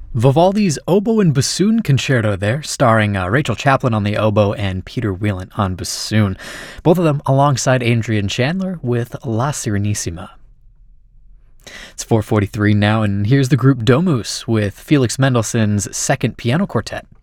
Vivaldi's Oboe and Bassoon Concerto there, starring Rachel Chaplin on the oboe and Peter Wieland on bassoon. Both of them alongside Adrian Chandler with La Serenissima. It's 4:43 now, and here's the group Domus with Felix Mendelssohn's Second Piano Quartet.